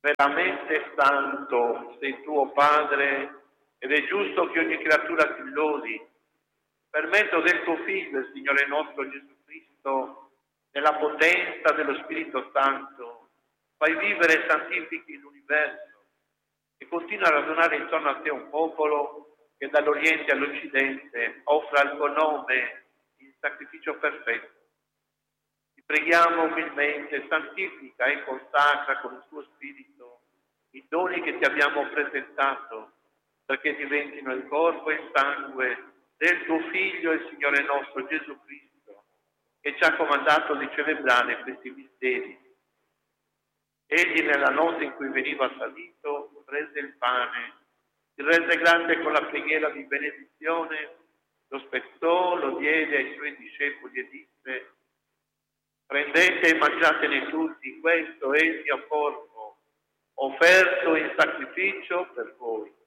Veramente santo sei tuo Padre, ed è giusto che ogni creatura ti lodi. Per mezzo del tuo Figlio, il Signore nostro Gesù Cristo, nella potenza dello Spirito Santo, fai vivere e santifichi l'universo e continua a radunare intorno a te un popolo che dall'Oriente all'Occidente offra al tuo nome il sacrificio perfetto. Ti preghiamo umilmente, santifica e consacra con il tuo Spirito i doni che ti abbiamo presentato, perché diventino il corpo e il sangue del tuo Figlio e Signore nostro Gesù Cristo, che ci ha comandato di celebrare questi misteri. Egli nella notte in cui veniva salito prese il pane, ti rese grazie con la preghiera di benedizione, lo spezzò, lo diede ai suoi discepoli e disse: prendete e mangiatene tutti, questo è il mio corpo, offerto in sacrificio per voi.